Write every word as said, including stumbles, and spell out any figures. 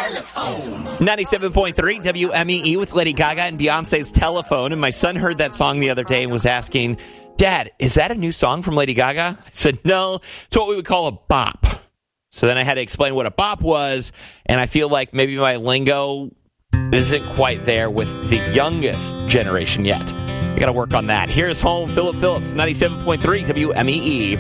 Telephone. ninety-seven point three W M E E with Lady Gaga and Beyonce's Telephone. And my son heard that song the other day and was asking, Dad, is that a new song from Lady Gaga? I said, no, it's what we would call a bop. So then I had to explain what a bop was, and I feel like maybe my lingo isn't quite there with the youngest generation yet. I got to work on that. Here's home, Philip Phillips, ninety-seven point three W M E E.